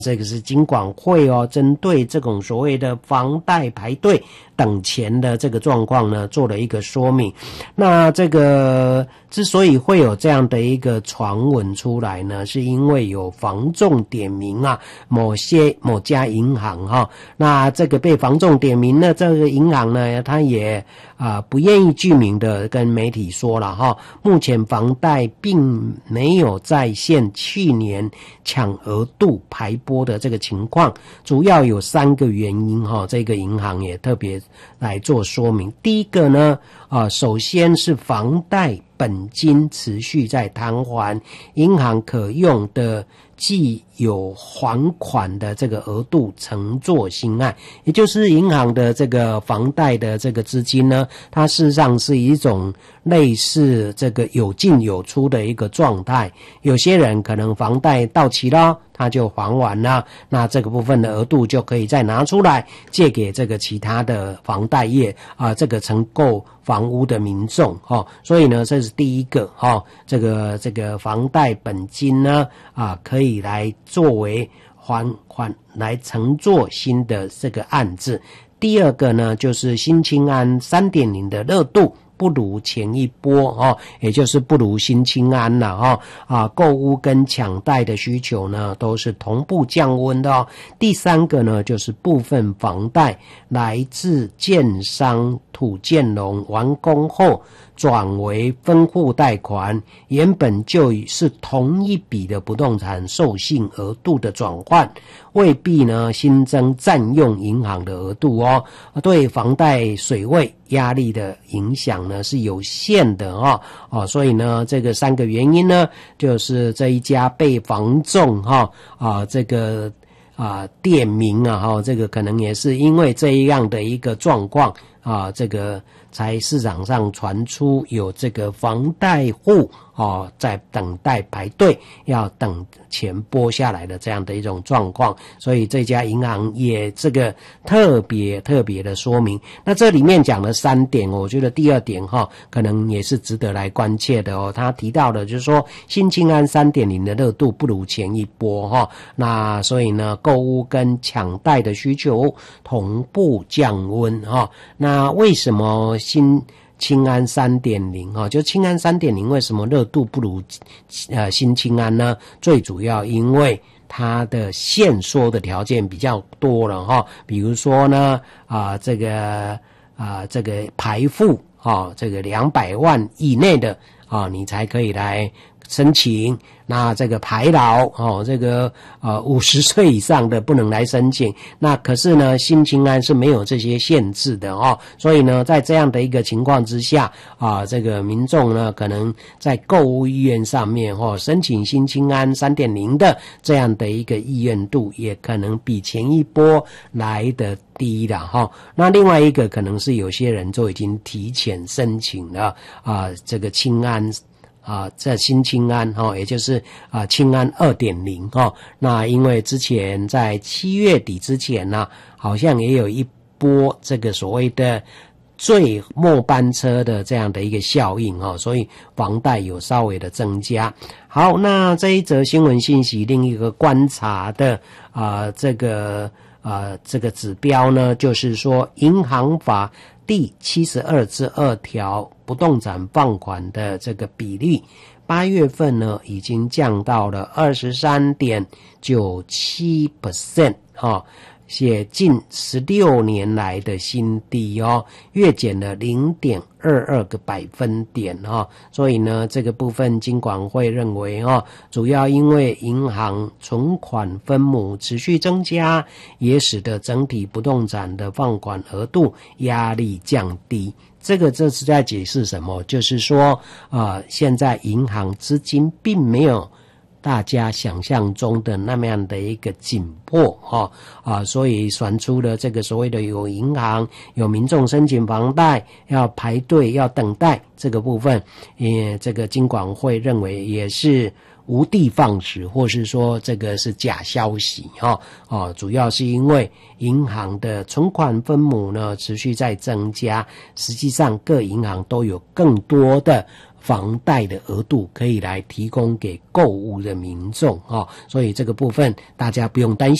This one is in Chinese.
这个是金管会针对这种所谓的房贷排队等钱的这个状况呢，做了一个说明。那这个之所以会有这样的一个传闻出来呢，是因为有房仲点名某家银行那这个被房仲点名的这个银行呢，他也不愿意具名的跟媒体说了目前房贷并没有再现去年抢额度排拨的这个情况，主要有3个原因这个银行也特别来做说明。第一个呢首先是房贷本金持续在摊还，银行可用的既有还款的这个额度承做新案，也就是银行的这个房贷的这个资金呢，它事实上是一种类似这个有进有出的一个状态。有些人可能房贷到期了，他就还完了，那这个部分的额度就可以再拿出来借给这个其他的房贷业这个承购房屋的民众所以呢，这是第一个这个房贷本金呢可以来作为还款来承做新的这个案子。第二个呢，就是新青安 3.0 的热度不如前一波也就是不如新青安了购屋跟抢贷的需求呢都是同步降温的第三个呢，就是部分房贷来自建商土建龙完工后转为分户贷款，原本就是同一笔的不动产授信额度的转换，未必呢新增占用银行的额度对房贷水位压力的影响呢是有限的所以呢这个3个原因呢，就是这一家被房仲这个点名这个可能也是因为这样的一个状况这个才市场上传出有这个房贷户在等待排队要等钱拨下来的这样的一种状况，所以这家银行也这个特别的说明。那这里面讲了3点，我觉得第2点可能也是值得来关切的他提到的就是说新青安 3.0 的热度不如前一波那所以呢购屋跟抢贷的需求同步降温那为什么新青安 3.0 就青安 3.0 为什么热度不如新青安呢？最主要因为它的限缩的条件比较多了比如说呢这个排户这个200万以内的你才可以来申请，那这个排老这个50岁以上的不能来申请。那可是呢新青安是没有这些限制的所以呢在这样的一个情况之下这个民众呢可能在购物意愿上面申请新青安 3.0 的这样的一个意愿度也可能比前一波来的低了那另外一个可能是有些人就已经提前申请了这个青安这新青安也就是青安 2.0 那因为之前在7月底之前呢好像也有一波这个所谓的最末班车的这样的一个效应所以房贷有稍微的增加。好，那这一则新闻信息另一个观察的这个指标呢，就是说银行法第72之2条不动产放款的这个比例8月份呢已经降到了 23.97% 写近16年来的新低月减了 0.22 个百分点所以呢这个部分金管会认为主要因为银行存款分母持续增加，也使得整体不动产的放款额度压力降低。这是在解释什么？就是说现在银行资金并没有大家想象中的那么样的一个紧迫所以传出了这个所谓的有银行有民众申请房贷要排队要等待这个部分，这个金管会认为也是无的放矢，或是说这个是假消息主要是因为银行的存款分母呢持续在增加，实际上各银行都有更多的房贷的额度可以来提供给购物的民众所以这个部分大家不用担心。